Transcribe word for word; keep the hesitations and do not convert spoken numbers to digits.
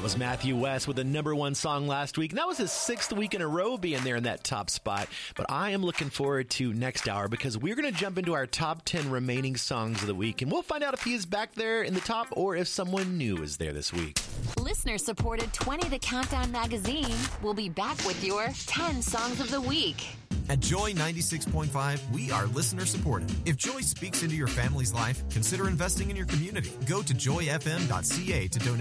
was Matthew West with the number one song last week. And that was his sixth week in a row being there in that top spot. But I am looking forward to next hour because we're going to jump into our top ten remaining songs of the week. And we'll find out if he is back there in the top or if someone new is there this week. Listener-supported twenty The Countdown magazine will be back with your ten songs of the week. At Joy ninety-six point five, we are listener supported. If Joy speaks into your family's life, consider investing in your community. Go to joy f m dot c a to donate